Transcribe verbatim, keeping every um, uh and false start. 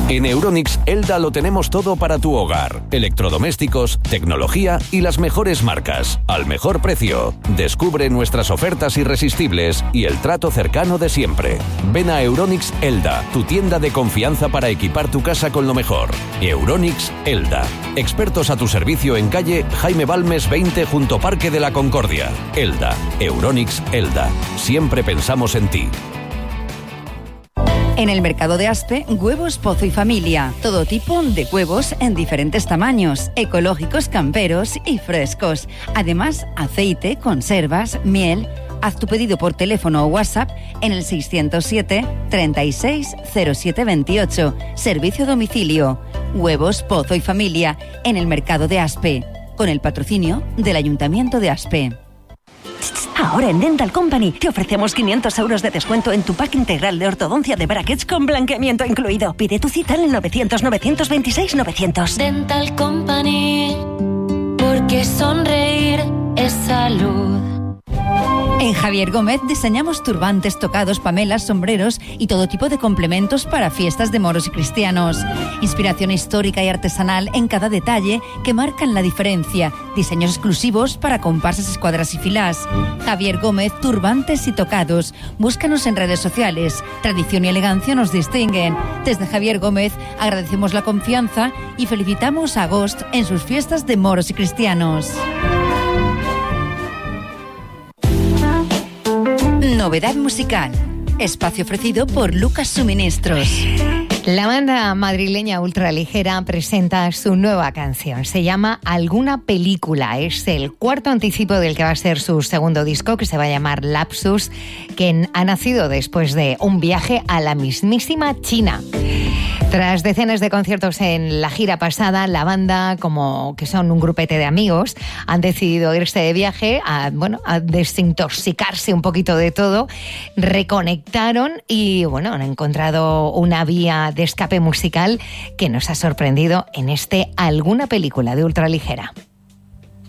En Euronics, Elda lo tenemos todo para tu hogar. Electrodomésticos, tecnología y las mejores marcas. Al mejor precio. Descubre nuestras ofertas irresistibles y el trato cercano de siempre. Ven a Euronics Elda, tu tienda de confianza para equipar tu casa con lo mejor. Euronics Elda. Expertos a tu servicio en calle Jaime Balmes veinte junto Parque de la Concordia. Elda. Euronics Elda. Siempre pensamos en ti. En el mercado de Aspe, huevos Pozo y Familia. Todo tipo de huevos en diferentes tamaños, ecológicos, camperos y frescos. Además, aceite, conservas, miel. Haz tu pedido por teléfono o WhatsApp en el seiscientos siete, treinta y seis, cero siete veintiocho. Servicio a domicilio. Huevos Pozo y Familia en el mercado de Aspe. Con el patrocinio del Ayuntamiento de Aspe. Ahora en Dental Company te ofrecemos quinientos euros de descuento en tu pack integral de ortodoncia de brackets con blanqueamiento incluido. Pide tu cita en el novecientos, novecientos veintiséis, novecientos. Dental Company, porque sonreír es salud. En Javier Gómez diseñamos turbantes, tocados, pamelas, sombreros y todo tipo de complementos para fiestas de moros y cristianos. Inspiración histórica y artesanal en cada detalle que marcan la diferencia. Diseños exclusivos para comparsas, escuadras y filas. Javier Gómez, turbantes y tocados. Búscanos en redes sociales. Tradición y elegancia nos distinguen. Desde Javier Gómez agradecemos la confianza y felicitamos a Ghost en sus fiestas de moros y cristianos. Novedad musical. Espacio ofrecido por Lucas Suministros. La banda madrileña Ultraligera presenta su nueva canción. Se llama Alguna Película. Es el cuarto anticipo del que va a ser su segundo disco, que se va a llamar Lapsus, que ha nacido después de un viaje a la mismísima China. Tras decenas de conciertos en la gira pasada, la banda, como que son un grupete de amigos, han decidido irse de viaje a, bueno, a desintoxicarse un poquito de todo. Reconectaron y bueno, han encontrado una vía de escape musical que nos ha sorprendido en este Alguna Película de Ultraligera.